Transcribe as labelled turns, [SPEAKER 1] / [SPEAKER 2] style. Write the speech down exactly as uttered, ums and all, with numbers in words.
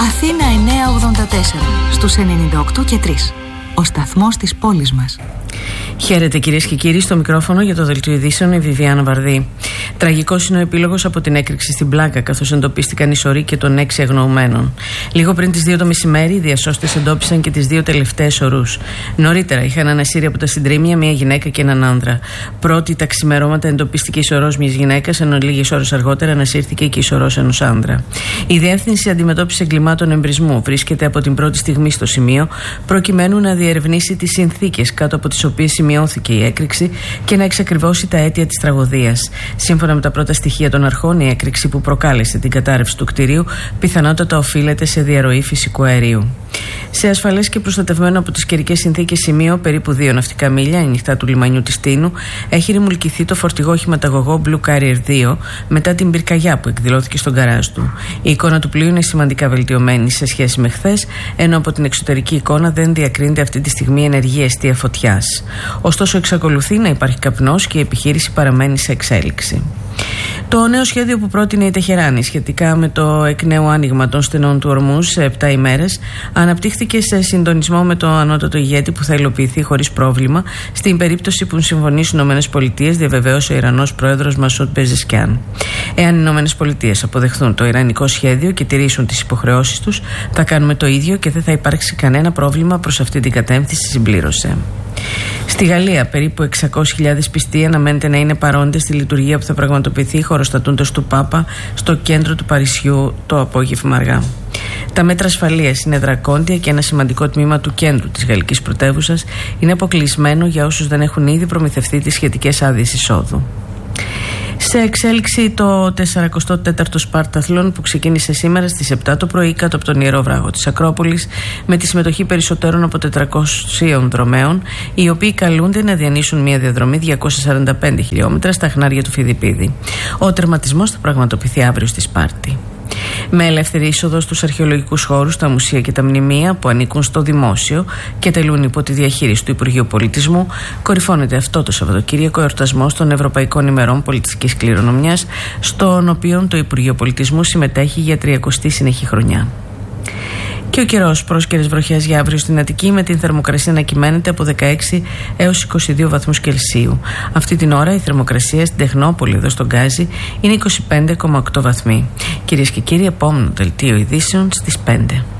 [SPEAKER 1] Αθήνα εννιακόσια ογδόντα τέσσερα, στους ενενήντα οκτώ και τρία. Ο σταθμός της πόλης μας.
[SPEAKER 2] Χαίρετε κυρίες και κύριοι, στο μικρόφωνο για το δελτίο ειδήσεων η Βιβιάνα Βαρδί. Τραγικός είναι ο επίλογος από την έκρηξη στην Πλάκα, καθώς εντοπίστηκαν οι σωροί και των έξι αγνοωμένων. Λίγο πριν τις δύο το μεσημέρι, οι διασώστες εντόπισαν και τις δύο τελευταίες σωρούς. Νωρίτερα είχαν ανασύρει από τα συντρίμμια μια γυναίκα και έναν άνδρα. Πρώτη τα ξημερώματα εντοπίστηκε η σωρός μιας γυναίκας, ενώ λίγες ώρες αργότερα ανασύρθηκε και η σωρός ενός άνδρα. Η Διεύθυνση Αντιμετώπισης Εγκλημάτων Εμπρισμού βρίσκεται από την πρώτη στιγμή στο σημείο, προκειμένου να διερευνήσει τις συνθήκες κάτω από τις οποίες σημειώθηκε η έκρηξη και να εξακριβώσει τα αίτια της τραγωδίας. Σύμφωνα με τα πρώτα στοιχεία των αρχών, η έκρηξη που προκάλεσε την κατάρρευση του κτηρίου πιθανότατα οφείλεται σε διαρροή φυσικού αερίου. Σε ασφαλές και προστατευμένο από τις καιρικές συνθήκες σημείο, περίπου δύο ναυτικά μίλια, ανοιχτά του λιμανιού της Τίνου, έχει ρημουλκηθεί το φορτηγό οχηματαγωγό Blue Carrier δύο μετά την πυρκαγιά που εκδηλώθηκε στον γκαράζ του. Η εικόνα του πλοίου είναι σημαντικά βελτιωμένη σε σχέση με χθες, ενώ από την εξωτερική εικόνα δεν διακρίνεται αυτή τη στιγμή ενεργή αιστεία φωτιάς. Ωστόσο, εξακολουθεί να υπάρχει καπνός και η επιχείρηση παραμένει σε εξέλιξη. Το νέο σχέδιο που πρότεινε η Τεχεράνη σχετικά με το εκ νέου άνοιγμα των στενών του Ορμούζ σε επτά ημέρες αναπτύχθηκε σε συντονισμό με το ανώτατο ηγέτη που θα υλοποιηθεί χωρίς πρόβλημα στην περίπτωση που συμφωνήσουν οι ΗΠΑ, διαβεβαίωσε ο Ιρανός πρόεδρος Μασούντ Πεζεσκιάν. Εάν οι ΗΠΑ αποδεχθούν το ιρανικό σχέδιο και τηρήσουν τις υποχρεώσεις τους, θα κάνουμε το ίδιο και δεν θα υπάρξει κανένα πρόβλημα προς αυτή την κατεύθυνση, συμπλήρωσε. Στη Γαλλία, περίπου εξακόσιες χιλιάδες πιστοί αναμένεται να είναι παρόντες στη λειτουργία που θα πραγματοποιηθεί χωροστατούντος του Πάπα στο κέντρο του Παρισιού το απόγευμα αργά. Τα μέτρα ασφαλείας είναι δρακόντια και ένα σημαντικό τμήμα του κέντρου της γαλλικής πρωτεύουσας είναι αποκλεισμένο για όσους δεν έχουν ήδη προμηθευτεί τις σχετικές άδειες εισόδου. Σε εξέλιξη το σαραντά τέταρτο Σπάρταθλον που ξεκίνησε σήμερα στις επτά το πρωί κάτω από τον Ιερό Βράχο της Ακρόπολης με τη συμμετοχή περισσότερων από τετρακόσιων δρομέων, οι οποίοι καλούνται να διανύσουν μια διαδρομή διακόσια σαράντα πέντε χιλιόμετρα στα χνάρια του Φιδιππίδη. Ο τερματισμός θα πραγματοποιηθεί αύριο στη Σπάρτη. Με ελεύθερη είσοδο στους αρχαιολογικούς χώρους, τα μουσεία και τα μνημεία που ανήκουν στο δημόσιο και τελούν υπό τη διαχείριση του Υπουργείου Πολιτισμού, κορυφώνεται αυτό το Σαββατοκύριακο εορτασμός των Ευρωπαϊκών ημερών πολιτιστικής κληρονομιάς, στον οποίο το Υπουργείο Πολιτισμού συμμετέχει για τριακοστή συνεχή χρονιά. Και ο καιρός, πρόσκαιρες βροχές για αύριο στην Αττική, με την θερμοκρασία να κυμαίνεται από δεκαέξι έως είκοσι δύο βαθμούς Κελσίου. Αυτή την ώρα η θερμοκρασία στην Τεχνόπολη, εδώ στον Γκάζι, είναι είκοσι πέντε κόμμα οκτώ βαθμοί. Κυρίες και κύριοι, επόμενο δελτίο ειδήσεων στις πέντε.